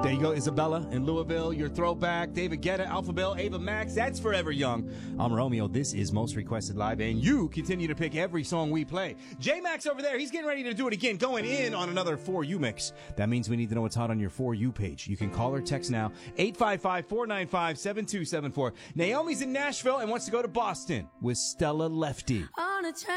There you go, Isabella in Louisville, your throwback. David Guetta, Alpha Bill, Ava Max, that's Forever Young. I'm Romeo, this is Most Requested Live, and you continue to pick every song we play. J-Max over there, he's getting ready to do it again, going in on another For You mix. That means we need to know what's hot on your For You page. You can call or text now, 855-495-7274. Naomi's in Nashville and wants to go to Boston with Stella Lefty.